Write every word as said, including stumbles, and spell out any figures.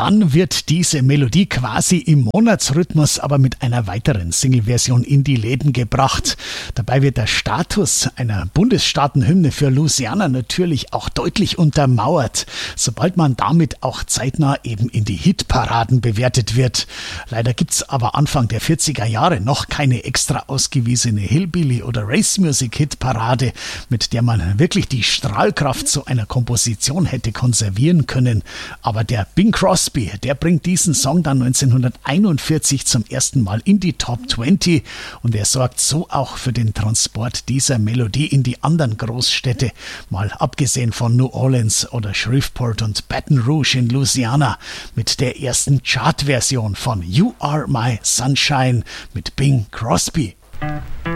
dann wird diese Melodie quasi im Monatsrhythmus, aber mit einer weiteren Single-Version in die Läden gebracht. Dabei wird der Status einer Bundesstaatenhymne für Louisiana natürlich auch deutlich untermauert, sobald man damit auch zeitnah eben in die Hitparaden bewertet wird. Leider gibt's aber Anfang der vierziger Jahre noch keine extra ausgewiesene Hillbilly- oder Race-Music-Hitparade, mit der man wirklich die Strahlkraft zu einer Komposition hätte konservieren können. Aber der Bing Crosby, der bringt diesen Song dann neunzehnhunderteinundvierzig zum ersten Mal in die Top zwanzig und er sorgt so auch für den Transport dieser Melodie in die anderen Großstädte, mal abgesehen von New Orleans oder Shreveport und Baton Rouge in Louisiana, mit der ersten Chartversion von You Are My Sunshine mit Bing Crosby.